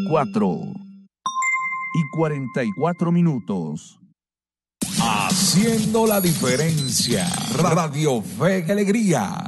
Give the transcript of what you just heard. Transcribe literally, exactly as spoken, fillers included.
cuatro y cuarenta y cuatro minutos. Haciendo la diferencia. Radio Fe y Alegría.